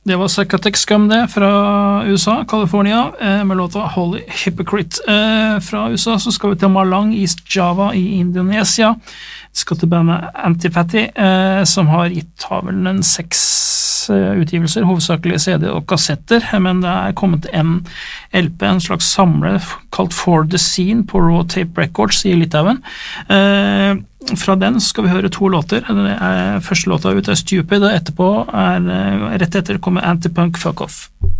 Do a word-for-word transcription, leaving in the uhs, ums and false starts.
Det var Psychotic Scum det, fra U S A, California, eh, med låta Holy Hypocrite. Eh, fra U S A så skal vi til Malang, East Java i Indonesia. Vi skal til bandet Antifatty, eh, som har gitt har vel en seks eh, utgivelser, hovedsakelig C D og kassetter, men det er kommet en L P, en slags samle kalt For the Scene på Raw Tape Records i Litauen. Eh, fra den skal vi høre to låter. Det er, første låta ut er Stupid, og etterpå er, rett etter kommer Antipunk Fuck Off.